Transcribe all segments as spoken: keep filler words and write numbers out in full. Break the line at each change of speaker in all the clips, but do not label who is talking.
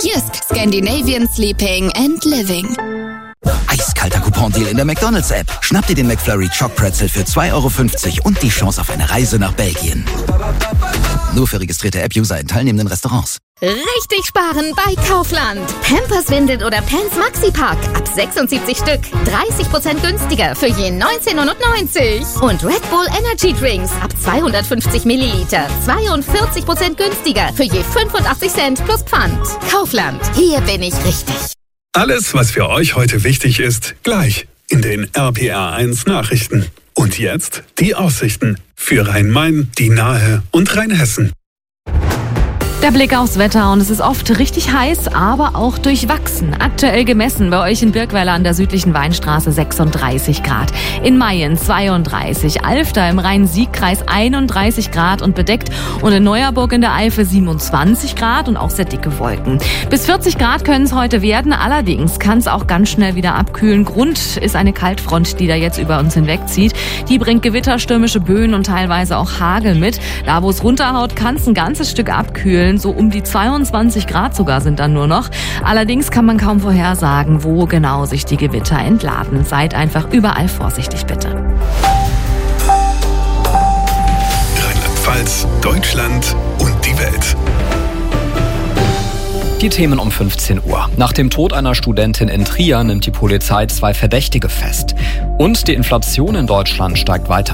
Jysk, Scandinavian Sleeping and Living.
Eiskalter Coupon-Deal in der McDonald's-App. Schnapp dir den McFlurry Choc Pretzel für zwei Euro fünfzig und die Chance auf eine Reise nach Belgien. Nur für registrierte App-User in teilnehmenden Restaurants.
Richtig sparen bei Kaufland. Pampers, Windeln oder Pants Maxi-Pack. Ab sechsundsiebzig Stück. dreißig Prozent günstiger für je neunzehn neunundneunzig. Und Red Bull Energy Drinks ab zweihundertfünfzig Milliliter. zweiundvierzig Prozent günstiger für je fünfundachtzig Cent plus Pfand. Kaufland. Hier bin ich richtig.
Alles, was für euch heute wichtig ist, gleich in den R P R eins Nachrichten. Und jetzt die Aussichten für Rhein-Main, die Nahe und Rheinhessen.
Der Blick aufs Wetter und es ist oft richtig heiß, aber auch durchwachsen. Aktuell gemessen bei euch in Birkweiler an der südlichen Weinstraße sechsunddreißig Grad. In Mayen zweiunddreißig, Alfter im Rhein-Sieg-Kreis einunddreißig Grad und bedeckt und in Neuerburg in der Eifel siebenundzwanzig Grad und auch sehr dicke Wolken. Bis vierzig Grad können es heute werden, allerdings kann es auch ganz schnell wieder abkühlen. Grund ist eine Kaltfront, die da jetzt über uns hinwegzieht. Die bringt Gewitter, stürmische Böen und teilweise auch Hagel mit. Da, wo es runterhaut, kann es ein ganzes Stück abkühlen. So um die zweiundzwanzig Grad sogar sind dann nur noch. Allerdings kann man kaum vorhersagen, wo genau sich die Gewitter entladen. Seid einfach überall vorsichtig, bitte.
Rheinland-Pfalz, Deutschland und die Welt.
Die Themen um fünfzehn Uhr. Nach dem Tod einer Studentin in Trier nimmt die Polizei zwei Verdächtige fest. Und die Inflation in Deutschland steigt weiter.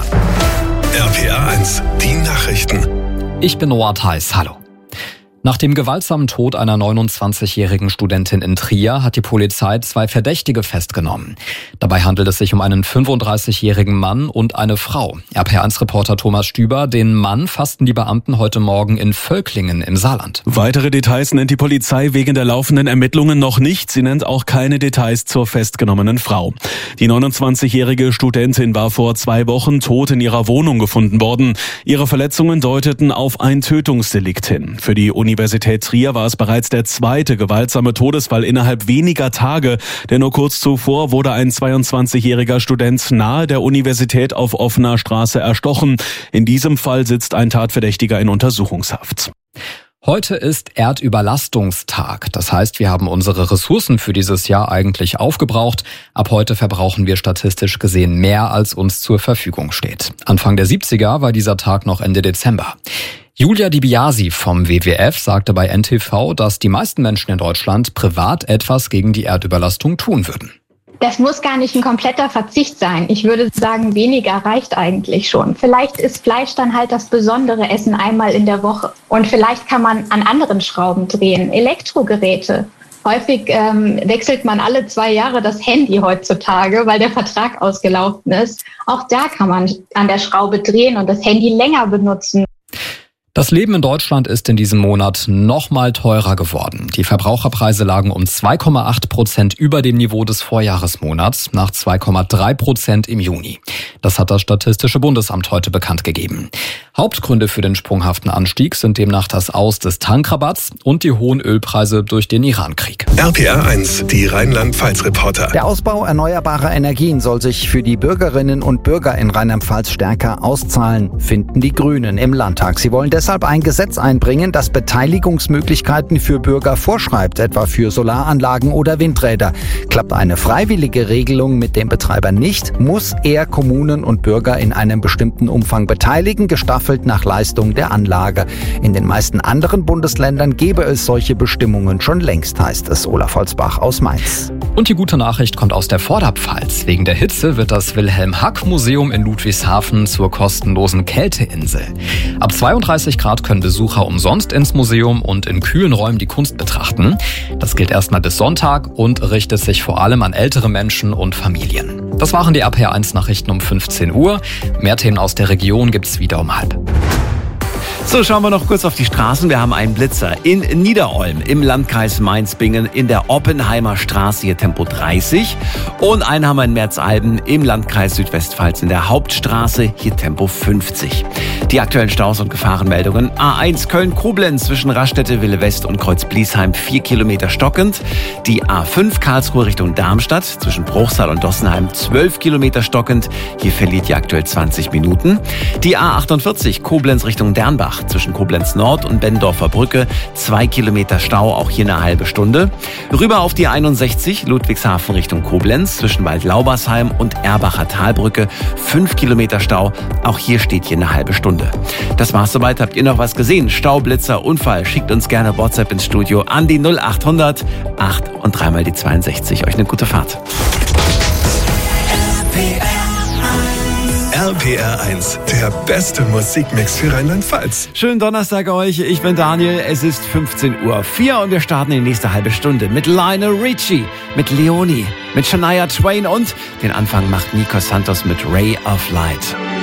R P R eins, die Nachrichten.
Ich bin Noah Theis. Hallo. Nach dem gewaltsamen Tod einer neunundzwanzigjährigen Studentin in Trier hat die Polizei zwei Verdächtige festgenommen. Dabei handelt es sich um einen fünfunddreißigjährigen Mann und eine Frau. R P R eins Reporter Thomas Stüber, den Mann fassten die Beamten heute Morgen in Völklingen im Saarland.
Weitere Details nennt die Polizei wegen der laufenden Ermittlungen noch nicht. Sie nennt auch keine Details zur festgenommenen Frau. Die neunundzwanzigjährige Studentin war vor zwei Wochen tot in ihrer Wohnung gefunden worden. Ihre Verletzungen deuteten auf ein Tötungsdelikt hin. Für die Universität Trier war es bereits der zweite gewaltsame Todesfall innerhalb weniger Tage, denn nur kurz zuvor wurde ein zweiundzwanzigjähriger Student nahe der Universität auf offener Straße erstochen. In diesem Fall sitzt ein Tatverdächtiger in Untersuchungshaft.
Heute ist Erdüberlastungstag. Das heißt, wir haben unsere Ressourcen für dieses Jahr eigentlich aufgebraucht. Ab heute verbrauchen wir statistisch gesehen mehr, als uns zur Verfügung steht. Anfang der siebziger war dieser Tag noch Ende Dezember. Julia Di Biasi vom W W F sagte bei N T V, dass die meisten Menschen in Deutschland privat etwas gegen die Erdüberlastung tun würden.
Das muss gar nicht ein kompletter Verzicht sein. Ich würde sagen, weniger reicht eigentlich schon. Vielleicht ist Fleisch dann halt das besondere Essen einmal in der Woche. Und vielleicht kann man an anderen Schrauben drehen. Elektrogeräte. Häufig ähm, wechselt man alle zwei Jahre das Handy heutzutage, weil der Vertrag ausgelaufen ist. Auch da kann man an der Schraube drehen und das Handy länger benutzen.
Das Leben in Deutschland ist in diesem Monat noch mal teurer geworden. Die Verbraucherpreise lagen um zwei Komma acht Prozent über dem Niveau des Vorjahresmonats nach zwei Komma drei Prozent im Juni. Das hat das Statistische Bundesamt heute bekannt gegeben. Hauptgründe für den sprunghaften Anstieg sind demnach das Aus des Tankrabatts und die hohen Ölpreise durch den Irankrieg.
R P R eins, die Rheinland-Pfalz-Reporter.
Der Ausbau erneuerbarer Energien soll sich für die Bürgerinnen und Bürger in Rheinland-Pfalz stärker auszahlen, finden die Grünen im Landtag. Sie wollen deshalb ein Gesetz einbringen, das Beteiligungsmöglichkeiten für Bürger vorschreibt, etwa für Solaranlagen oder Windräder. Klappt eine freiwillige Regelung mit dem Betreiber nicht, muss er Kommunen und Bürger in einem bestimmten Umfang beteiligen, gestaffelt nach Leistung der Anlage. In den meisten anderen Bundesländern gäbe es solche Bestimmungen schon längst, heißt es. Olaf Holzbach aus Mainz.
Und die gute Nachricht kommt aus der Vorderpfalz. Wegen der Hitze wird das Wilhelm-Hack-Museum in Ludwigshafen zur kostenlosen Kälteinsel. Ab zweiunddreißig Grad können Besucher umsonst ins Museum und in kühlen Räumen die Kunst betrachten. Das gilt erstmal bis Sonntag und richtet sich vor allem an ältere Menschen und Familien. Das waren die R P R eins Nachrichten um fünfzehn Uhr. Mehr Themen aus der Region gibt's wieder um halb.
So, schauen wir noch kurz auf die Straßen. Wir haben einen Blitzer in Niederolm im Landkreis Mainz-Bingen in der Oppenheimer Straße, hier Tempo dreißig. Und einen haben wir in Merzalben im Landkreis Südwestpfalz in der Hauptstraße, hier Tempo fünfzig. Die aktuellen Staus und Gefahrenmeldungen. A eins Köln-Koblenz zwischen Raststätte-Wille-West und Kreuz-Bliesheim vier Kilometer stockend. Die A fünf Karlsruhe Richtung Darmstadt zwischen Bruchsal und Dossenheim zwölf Kilometer stockend. Hier verliert ihr aktuell zwanzig Minuten. Die A achtundvierzig Koblenz Richtung Dernbach acht zwischen Koblenz Nord und Benndorfer Brücke. Zwei Kilometer Stau, auch hier eine halbe Stunde. Rüber auf die einundsechzig, Ludwigshafen Richtung Koblenz zwischen Waldlaubersheim und Erbacher Talbrücke. Fünf Kilometer Stau, auch hier steht hier eine halbe Stunde. Das war's soweit. Habt ihr noch was gesehen? Stau, Blitzer, Unfall? Schickt uns gerne WhatsApp ins Studio an die null acht hundert acht und dreimal die zweiundsechzig. Euch eine gute Fahrt.
R P R eins, der beste Musikmix für Rheinland-Pfalz.
Schönen Donnerstag euch, ich bin Daniel, es ist fünfzehn Uhr vier und wir starten in die nächste halbe Stunde mit Lionel Richie, mit Leonie, mit Shania Twain und den Anfang macht Nico Santos mit Ray of Light.